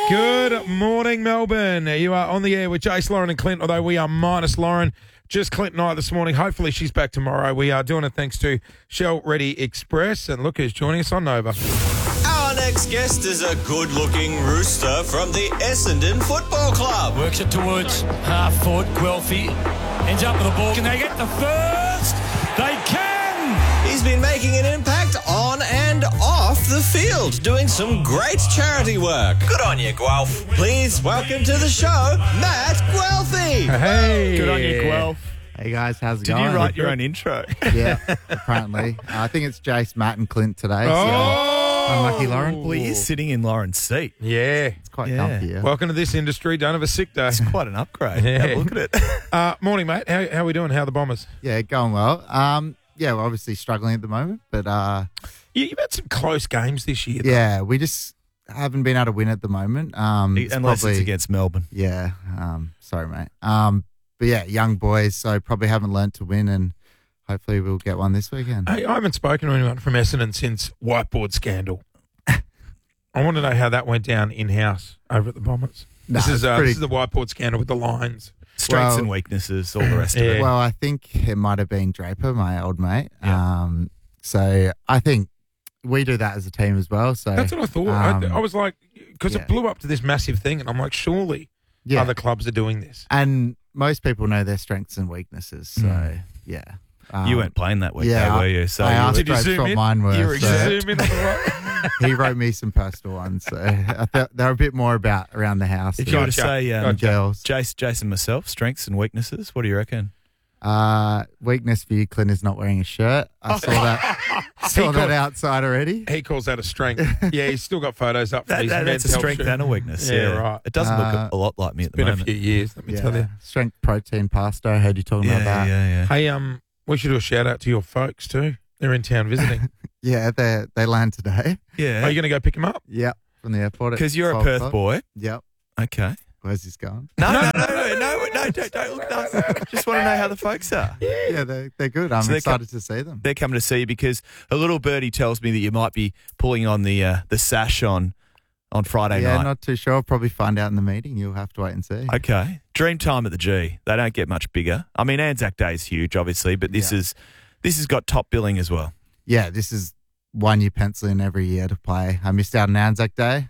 Good morning, Melbourne. You are on the air with Jace, Lauren and Clint, although we are minus Lauren. Just Clint and I this morning. Hopefully she's back tomorrow. We are doing it thanks to Shell Ready Express. And look who's joining us on Nova. Our next guest is a good-looking rooster from the Essendon Football Club. Works it towards half forward. Guelphy ends up with the ball. Can they get the first? They can! He's been making an impact on and off the field, doing some great charity work. Good on you, Guelph. Please welcome to the show, Matt Guelphy. Hey. Good on you, Guelph. Hey guys, how's it Did going? you write your own intro? Yeah, apparently. I think it's Jace, Matt, and Clint today. So Oh. unlucky, Lauren. Well, you're sitting in Lauren's seat. Yeah. It's quite Yeah. comfy. Yeah. Welcome to this industry. Don't have a sick day. It's quite an upgrade. Yeah. Have a look at it. Morning, mate. How are we doing? How are the Bombers? Yeah, going well. Yeah, we're obviously struggling at the moment, but You've had some close games this year. though. yeah, we just haven't been able to win at the moment. Unless it's against Melbourne. Yeah. Sorry, mate. But yeah, young boys, so probably haven't learnt to win, and hopefully we'll get one this weekend. Hey, I haven't spoken to anyone from Essendon since whiteboard scandal. I want to know how that went down in-house over at the Bombers. Nah, This is it's the whiteboard scandal with the lines. Strengths Well- and weaknesses, all the rest of Yeah. it. Well, I think it might have been Draper, my old mate. Yeah. So I think we do that as a team as well. So That's what I thought. I was like, because yeah. it blew up to this massive thing, and I'm like, surely yeah. other clubs are doing this. And most people know their strengths and weaknesses. So, yeah. You weren't playing that week, yeah, though, were you? So I you asked were- Did you Draper zoom what in? mine were. You were so zoom in on the right. he wrote me some personal ones. So I thought they were a bit more about around the house. if you were to Gotcha. say and girls. Jason, myself, strengths and weaknesses, what do you reckon? Weakness for you, Clint, is not wearing a shirt. I saw that. Saw that outside already. He calls that a strength. Yeah, he's still got photos up from his That's men's a health strength shoot. and a weakness. Yeah, right. It doesn't look a lot like me at the Been a moment. few years, let me tell you. Strength protein pasta. I heard you talking about that. yeah. Hey, we should do a shout out to your folks too. They're in town visiting. Yeah, they land today. Yeah. Are you going to go pick them up? Yep, from the airport. at Because you're a 12 Perth o'clock. boy. Yep. Okay. Where's this going? No, don't look. No. Just want to know how the folks are. Yeah, they're good. I'm So they're excited to see them. They're coming to see you because a little birdie tells me that you might be pulling on the sash on Friday Yeah, night. not too sure. I'll probably find out in the meeting. You'll have to wait and see. Okay. Dream time at the G. They don't get much bigger. I mean, Anzac Day is huge, obviously, but this has got top billing as well. Yeah, this is one you pencil in every year to play. I missed out on Anzac Day.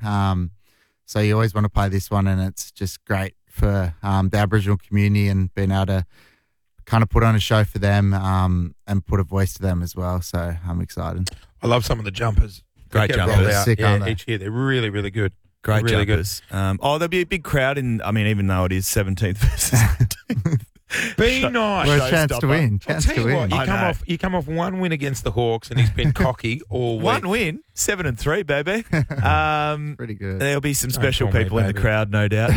So you always want to play this one, and it's just great for the Aboriginal community and being able to kind of put on a show for them and put a voice to them as well. So I'm excited. I love some of the jumpers. Great They get jumpers. rolled out, Sick, aren't they? each year. They're really, really good. Great really jumpers. There'll be a big crowd even though it is 17th versus 17th. Be nice. Well, a chance to showstopper. win. I'll Chance tell to you what, win. you come off one win against the Hawks, and he's been cocky all week. One win, 7-3, baby. Pretty good. There'll be some Don't special call me people in the baby. crowd, no doubt.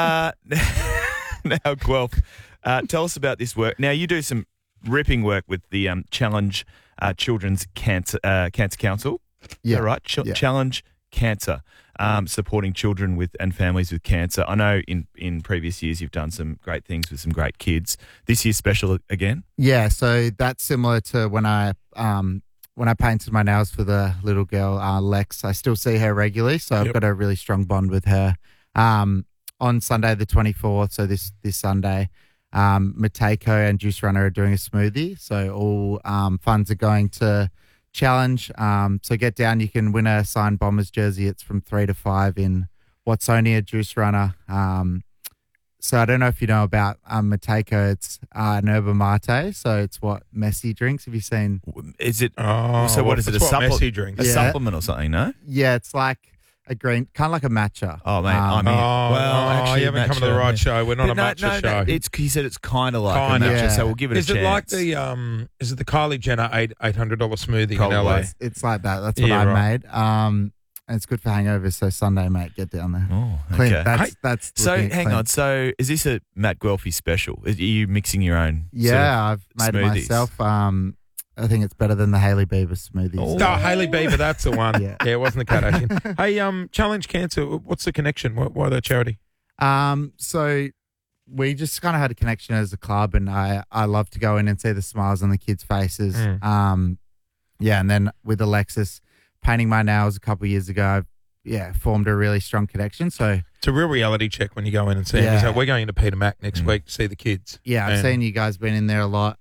Now, Guelph, tell us about this work. Now, you do some ripping work with the Challenge Children's Cancer Council. Yeah. Is that right? Yeah. Challenge Cancer, supporting children with and families with cancer. I know in previous years you've done some great things with some great kids. This year's special again? Yeah, so that's similar to when I painted my nails for the little girl, Lex. I still see her regularly, so I've got a really strong bond with her. On Sunday the 24th, so this Sunday, Mateko and Juice Runner are doing a smoothie. So all funds are going to Challenge. So get down. You can win a signed Bombers jersey. It's from 3 to 5 in Watsonia Juice Runner. So I don't know if you know about Mateko. It's an yerba mate. So it's what Messi drinks. Have you seen? Is it? Oh, So what is it? That's A what supplement? Messi drinks. A Yeah. supplement or something? No. Yeah, it's like a green, kind of like a matcha. Oh, mate, I'm in. You haven't come to the right show. We're not a matcha show. He said it's kind of like Kinda. a matcha, Yeah. so we'll give it Is a it chance. like the is it the Kylie Jenner $800 smoothie Probably. in LA? It's like that. That's what Yeah, I right. made. And it's good for hangovers. So Sunday, mate, get down there. Oh, Clint, okay. that's So looking at hang Clint. on. So is this a Matt Guelphy special? Are you mixing your own? Yeah, I've made it smoothies? myself. I think it's better than the Hailey Bieber smoothies. Oh, Hailey Bieber, that's the one. Yeah. Yeah, it wasn't the Kardashian. Hey, Challenge Cancer, what's the connection? Why the charity? So we just kind of had a connection as a club, and I love to go in and see the smiles on the kids' faces. Mm. Yeah, and then with Alexis painting my nails a couple of years ago, I've formed a really strong connection. So It's a real reality check when you go in and see them. Yeah. So we're going into Peter Mac next week to see the kids. Yeah, I've And- seen you guys been in there a lot.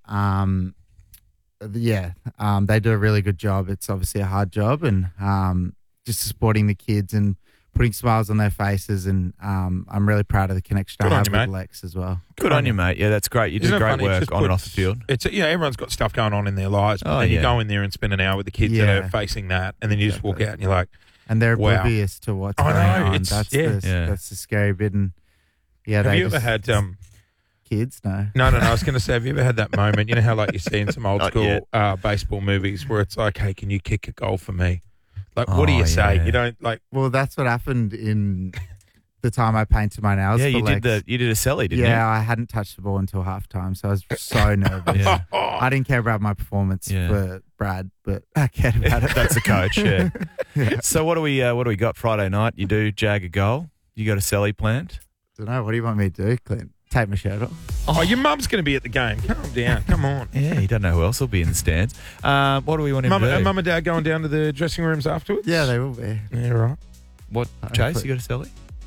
They do a really good job. It's obviously a hard job, and just supporting the kids and putting smiles on their faces. And I'm really proud of the connection Good I on have you, with mate. Lex as well. Good on you, mate. Yeah, that's great. You do Isn't it great funny? It work just on and off puts- the field. It's everyone's got stuff going on in their lives, but Oh, then you yeah. go in there and spend an hour with the kids that Yeah. are facing that, and then you just walk out and you're like, And they're Wow. oblivious to what's I going know, on. it's- That's yeah. that's the scary bit. And have they you ever just- had kids? No. No, I was going to say, have you ever had that moment? You know how like you see in some old Not school baseball movies where it's like, hey, can you kick a goal for me? Like, what do Oh, you say? yeah. You don't like. Well, that's what happened in the time I painted my nails. Yeah, for you Lex. did a celly, didn't Yeah, I hadn't touched the ball until halftime, so I was so nervous. you? Yeah. I didn't care about my performance Yeah. for Brad, but I cared about it. That's the coach, yeah. So what do we got Friday night? You do jag a goal? You got a celly planned? don't know. What do you want me to do, Clint? Take my shirt off? Oh, your mum's going to be at the game. Calm down. Come on. Yeah, you don't know who else will be in the stands. What do we want him to do? Mum and Dad going down to the dressing rooms afterwards? Yeah, they will be. Yeah, right. What, Chase, you got a celly?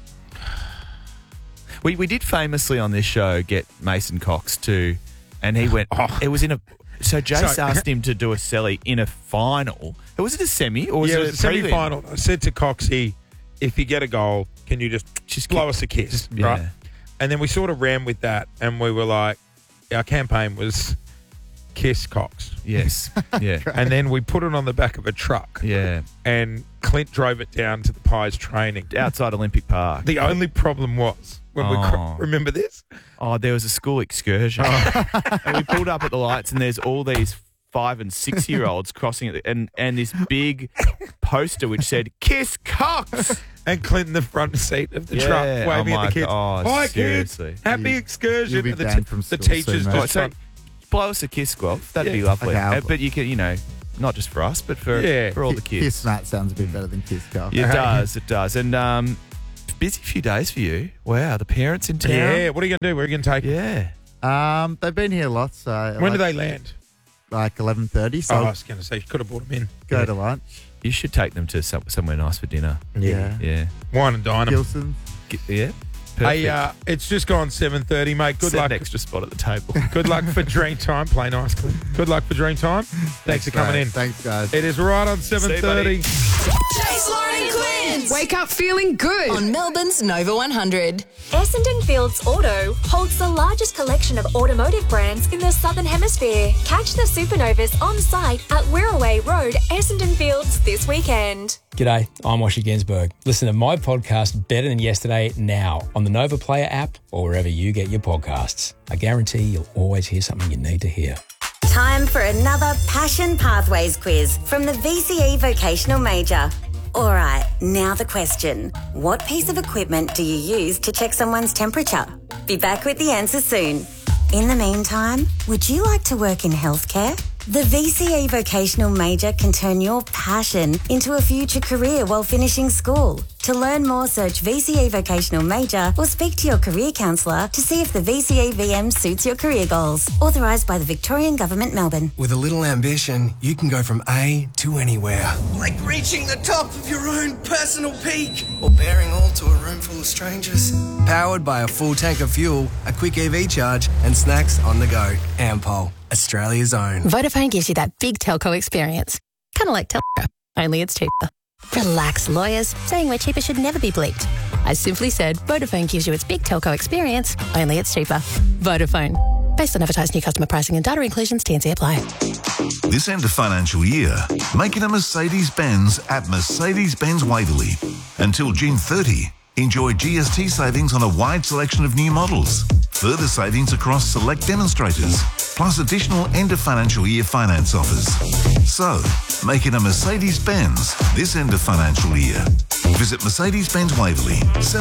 We did famously on this show get Mason Cox to, and he went, it was in a, so Jace asked him to do a celly in a final. Was it a semi or was Yeah, it it was a prelim? semi-final. I said to Coxie, if you get a goal, can you just blow us a kiss, yeah. right? And then we sort of ran with that, and we were like, our campaign was kiss Cox. Yes, yeah, And then we put it on the back of a truck, yeah. and Clint drove it down to the Pies training. Outside Olympic Park. The only problem was, when Oh. remember this? Oh, there was a school excursion. And we pulled up at the lights and there's all these 5 and 6 year olds crossing it and this big poster which said, Kiss Cox! And Clint in the front seat of the Yeah, truck, oh waving at my the kids. God, Hi, seriously. kids. Happy excursion. You'll be And the banned from the school teachers soon, mate. just So went, blow us a kiss, Guelph. That'd Yeah. be lovely. Okay, I'll- But you can, not just for us, but for all the kids. Kiss Matt sounds a bit better than Kiss Girl. It does. And busy few days for you. Wow, the parents in town. yeah, what are you going to do? Where are you going to take them? Yeah. They've been here lots. So When do they land? Like 11:30. So I I'll was going to say, you could have brought them in. go to lunch. You should take them to somewhere nice for dinner. Yeah. Yeah. Wine and dine them. Gilson's. Yeah. Hey, Perfect. it's just gone 7:30, mate. Good Set luck. an extra spot at the table. Good luck for Dream Time. Play nice, Clint. Good luck for Dream Time. Thanks for coming mate. in. Thanks, guys. It is right on 7:30. Chase, Lauren and Clint. Wake up feeling good on Melbourne's Nova 100. Essendon Fields Auto holds the largest collection of automotive brands in the Southern Hemisphere. Catch the Supernovas on site at Wirraway Road, Essendon Fields this weekend. G'day, I'm Washy Ginsberg. Listen to my podcast Better Than Yesterday now on the Nova Player app or wherever you get your podcasts. I guarantee you'll always hear something you need to hear. Time for another Passion Pathways quiz from the VCE Vocational Major. All right, now the question. What piece of equipment do you use to check someone's temperature? Be back with the answer soon. In the meantime, would you like to work in healthcare? The VCE Vocational Major can turn your passion into a future career while finishing school. To learn more, search VCE Vocational Major or speak to your career counsellor to see if the VCE VM suits your career goals. Authorised by the Victorian Government, Melbourne. With a little ambition, you can go from A to anywhere. Like reaching the top of your own personal peak. Or bearing all to a room full of strangers. Powered by a full tank of fuel, a quick EV charge, and snacks on the go. Ampol, Australia's own. Vodafone gives you that big telco experience. Kind of like Telco, only it's cheaper. Relax, lawyers. Saying we're cheaper should never be bleeped. I simply said Vodafone gives you its big telco experience, only it's cheaper. Vodafone. Based on advertised new customer pricing and data inclusions, T&C apply. This end of financial year, make it a Mercedes-Benz at Mercedes-Benz Waverley. Until June 30, enjoy GST savings on a wide selection of new models. Further savings across select demonstrators, plus additional end of financial year finance offers. So, make it a Mercedes-Benz this end of financial year. Visit Mercedes-Benz Waverley,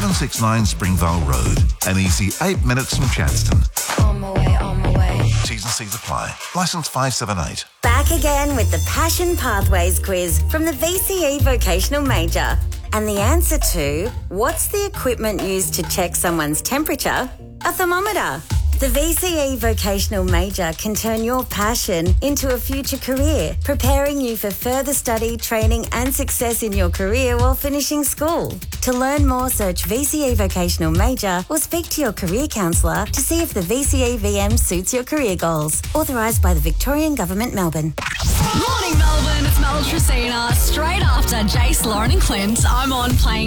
769 Springvale Road, an easy 8 minutes from Chadston. On my way, on my way. T's and C's apply. Licence 578. Back again with the Passion Pathways quiz from the VCE Vocational Major. And the answer to what's the equipment used to check someone's temperature? A thermometer. The VCE Vocational Major can turn your passion into a future career, preparing you for further study, training and success in your career while finishing school. To learn more, search VCE Vocational Major or speak to your career counsellor to see if the VCE VM suits your career goals. Authorised by the Victorian Government, Melbourne. Morning, Melbourne. It's Mel Tracina. Straight after Jace, Lauren and Clint, I'm on playing